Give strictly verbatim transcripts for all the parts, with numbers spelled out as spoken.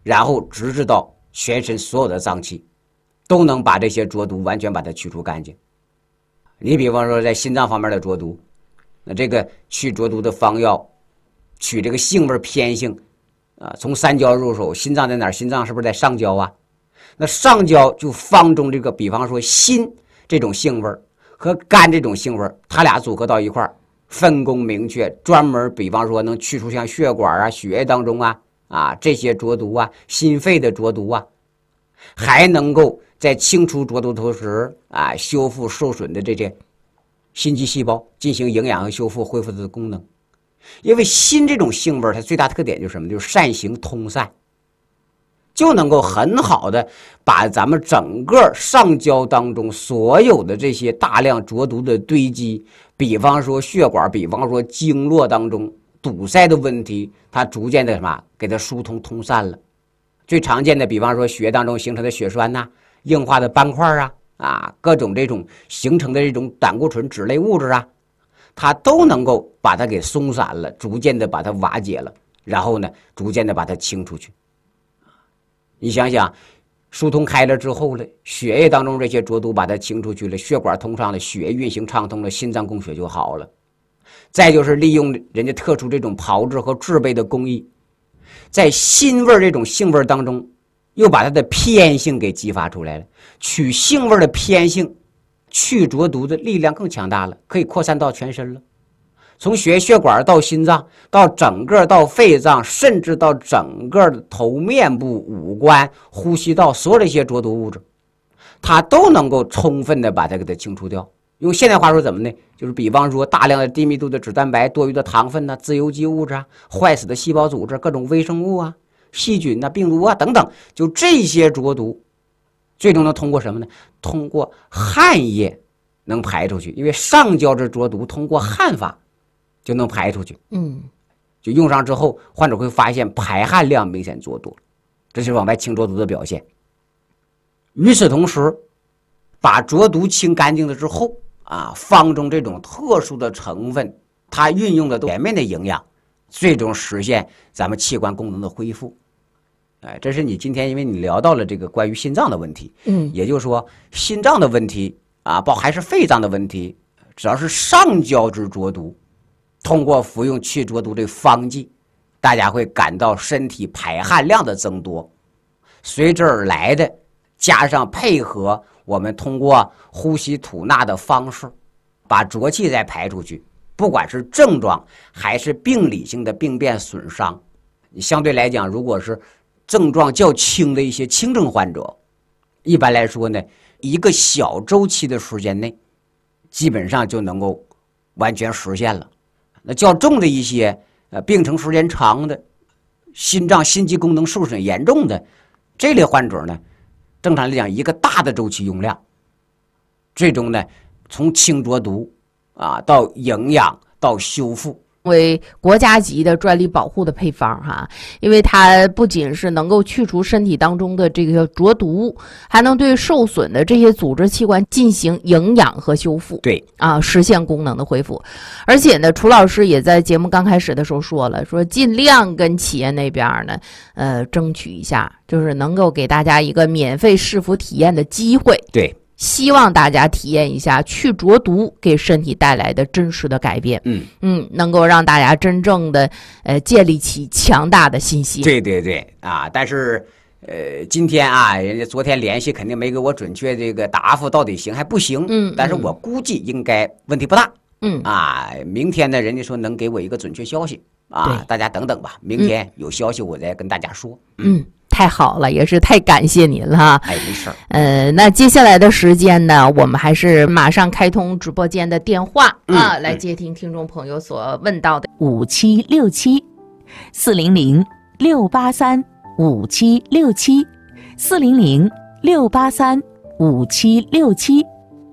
然后直至到全身所有的脏器，都能把这些浊毒完全把它去除干净。你比方说在心脏方面的浊毒，那这个去浊毒的方药，取这个性味偏性啊，从三焦入手。心脏在哪儿？心脏是不是在上焦啊？那上焦就方中这个，比方说心这种性味和肝这种性味，它俩组合到一块儿，分工明确，专门比方说能去除像血管啊、血液当中啊啊这些浊毒啊、心肺的浊毒啊，还能够在清除浊毒同时啊，修复受损的这些心肌细胞，进行营养和修复、恢复的功能。因为心这种性味它最大特点就是什么？就是善行通散，就能够很好的把咱们整个上焦当中所有的这些大量浊毒的堆积，比方说血管，比方说经络当中堵塞的问题，它逐渐的什么给它疏通通散了。最常见的比方说血液当中形成的血栓呐、啊、硬化的斑块啊啊各种这种形成的这种胆固醇脂类物质啊，它都能够把它给松散了，逐渐的把它瓦解了，然后呢逐渐的把它清出去。你想想，疏通开了之后了，血液当中这些浊毒把它清出去了，血管通畅了，血运行畅通了，心脏供血就好了。再就是利用人家特殊这种炮制和制备的工艺，在心味这种性味当中又把它的偏性给激发出来了，取性味的偏性，去浊毒的力量更强大了，可以扩散到全身了。从血液血管到心脏，到整个到肺脏，甚至到整个的头面部、五官、呼吸道，所有这些浊毒物质，它都能够充分的把它给它清除掉。用现代话说怎么呢？就是比方说大量的低密度的脂蛋白、多余的糖分呐、自由基物质啊、坏死的细胞组织、各种微生物啊、细菌呐、病毒啊等等，就这些浊毒，最终能通过什么呢？通过汗液能排出去，因为上焦之浊毒通过汗法就能排出去。 嗯， 就用上之后，患者会发现排汗量明显做多了，这是往外清浊毒的表现。与此同时，把浊毒清干净了之后啊，方中这种特殊的成分，它运用的全面的营养，最终实现咱们器官功能的恢复。哎，这是你今天因为你聊到了这个关于心脏的问题， 嗯， 也就是说心脏的问题啊，包还是肺脏的问题，只要是上焦之浊毒，通过服用去浊毒的方剂，大家会感到身体排汗量的增多，随之而来的加上配合我们通过呼吸吐纳的方式把浊气再排出去，不管是症状还是病理性的病变损伤，你相对来讲如果是症状较轻的一些轻症患者，一般来说呢，一个小周期的时间内基本上就能够完全实现了。那较重的一些呃病程时间长的心脏心肌功能受损严重的这类患者呢，正常来讲一个大的周期用量，最终呢从清浊毒啊到营养到修复， 为国家级的专利保护的配方哈，因为它不仅是能够去除身体当中的这个浊毒，还能对受损的这些组织器官进行营养和修复。 对啊，实现功能的恢复。而且呢，楚老师也在节目刚开始的时候说了，说尽量跟企业那边呢，呃，争取一下，就是能够给大家一个免费试服体验的机会。 对。 希望大家体验一下去浊毒给身体带来的真实的改变， 嗯嗯，能够让大家真正的呃建立起强大的信心。 对对对啊，但是呃，今天啊，人家昨天联系肯定没给我准确这个答复，到底行还不行？ 嗯， 但是我估计应该问题不大。 嗯啊，明天呢，人家说能给我一个准确消息啊，大家等等吧，明天有消息我再跟大家说。 嗯。嗯太好了，也是太感谢您了哈。 哎，没事儿。 呃，那接下来的时间呢，我们还是马上开通直播间的电话、 嗯、 啊，来接听听众朋友所问到的五七六七四零零六八三五七六七四零零六八三五七六七。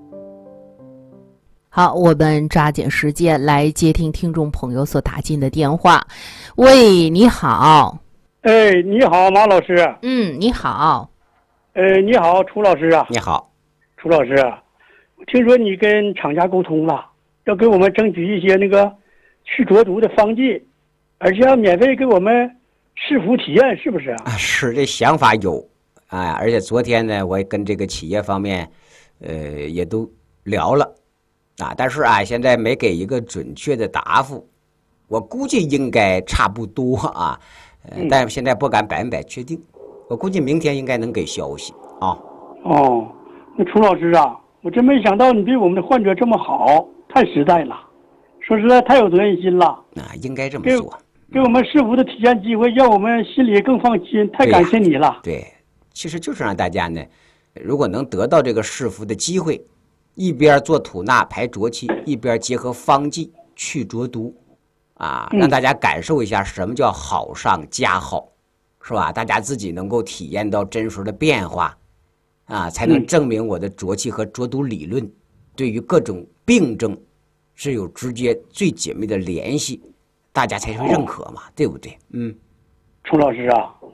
好，我们抓紧时间来接听听众朋友所打进的电话。喂，你好。 哎，你好，马老师。 嗯，你好。 呃，你好，楚老师啊。 你好， 楚老师，听说你跟厂家沟通了，要给我们争取一些那个去浊毒的方剂，而且要免费给我们视服体验是不是啊？ 啊，是这想法有，啊，而且昨天呢，我也跟这个企业方面，呃，也都聊了，啊，但是啊，现在没给一个准确的答复，我估计应该差不多啊，呃，但现在不敢百分百确定，我估计明天应该能给消息啊。 哦，那楚老师啊，我真没想到你对我们的患者这么好，太实在了，说实在太有责任心了， 啊，应该这么给做。 给我们视服的体验机会，让我们心里更放心，太感谢你了。 对，其实就是让大家呢，如果能得到这个视服的机会，一边做吐纳排浊气，一边结合方剂去浊毒，啊，让大家感受一下什么叫好上加好，是吧？大家自己能够体验到真实的变化，啊，才能证明我的浊气和浊毒理论对于各种病症是有直接最紧密的联系，大家才会认可嘛，对不对？嗯， 楚老师啊，